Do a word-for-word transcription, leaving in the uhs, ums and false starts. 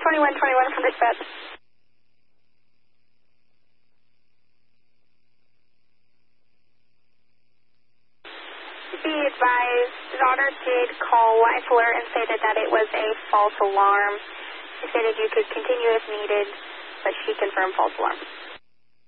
twenty-one twenty-one from dispatch. Be advised, daughter did call Life Alert and stated that it was a false alarm. She stated you could continue if needed, but she confirmed false alarm.